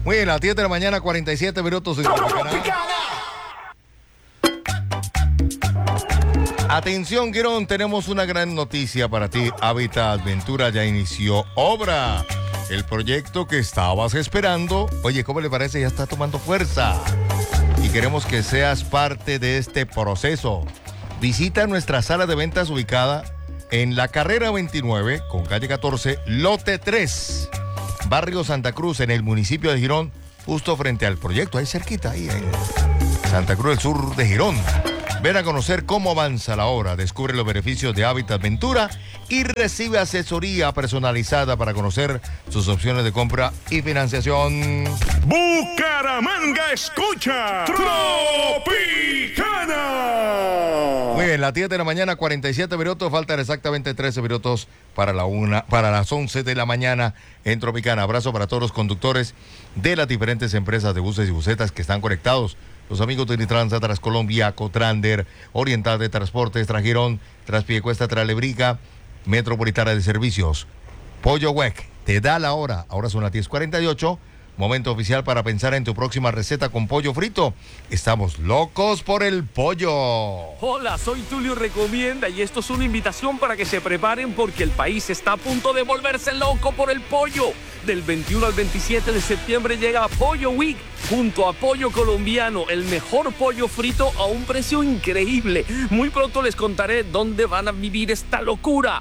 Muy bien, a las 10 de la mañana, 47 minutos. Atención, Girón, tenemos una gran noticia para ti. Hábitat Aventura ya inició obra. El proyecto que estabas esperando, oye, ¿cómo le parece? Ya está tomando fuerza. Y queremos que seas parte de este proceso. Visita nuestra sala de ventas ubicada en la carrera 29, con calle 14, lote 3, barrio Santa Cruz, en el municipio de Girón, justo frente al proyecto, ahí cerquita, ahí en Santa Cruz del Sur de Girón. Ven a conocer cómo avanza la obra, descubre los beneficios de Hábitat Ventura y recibe asesoría personalizada para conocer sus opciones de compra y financiación. Bucaramanga escucha Tropicana. Muy bien, las 10 de la mañana, 47 minutos, faltan exactamente 13 minutos para las 11 de la mañana en Tropicana. Abrazo para todos los conductores de las diferentes empresas de buses y busetas que están conectados. Los amigos de Unitrans, Transcolombia, Cotrander, Oriental de Transportes, Tragirón, Transpiecuesta, Tralebrica, Metropolitana de Servicios. Pollo Huec, te da la hora. Ahora son las 10:48. Momento oficial para pensar en tu próxima receta con pollo frito. Estamos locos por el pollo. Hola, soy Tulio Recomienda y esto es una invitación para que se preparen porque el país está a punto de volverse loco por el pollo. Del 21 al 27 de septiembre llega Pollo Week junto a Pollo Colombiano, el mejor pollo frito a un precio increíble. Muy pronto les contaré dónde van a vivir esta locura.